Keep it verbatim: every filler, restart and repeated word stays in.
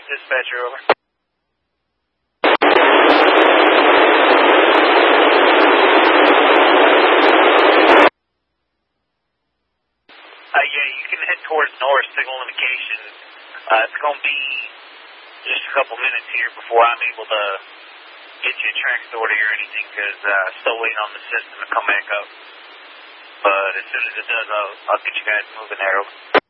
dispatcher, over. Uh, yeah, you can head towards north, signal indication. Uh, it's going to be just a couple minutes here before I'm able to get you a track authority or anything, because uh, still waiting on the system to come back up. But as soon as it does, I'll, I'll get you guys moving there. Over.